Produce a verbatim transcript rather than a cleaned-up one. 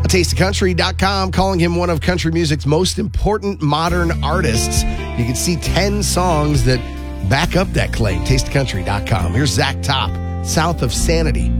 taste of country dot com, calling him one of country music's most important modern artists. You can see ten songs that back up that claim. taste of country dot com. Here's Zach Top, South of Sanity.